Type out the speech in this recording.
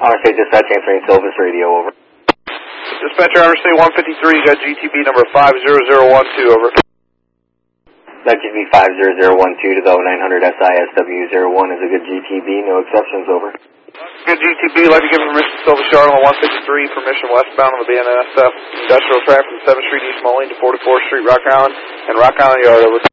RSA Dispatch answering Silvis Radio, over. Dispatcher RSA 153, you got GTB number 50012, over. That GTB 50012 to the 0900 SISW01 is a good GTB, no exceptions, over. Good GTB, like to give permission to Silver Charlotte on 153, permission westbound on the BNSF industrial track from 7th Street East Moline to 44th Street, Rock Island, and Rock Island Yard, over.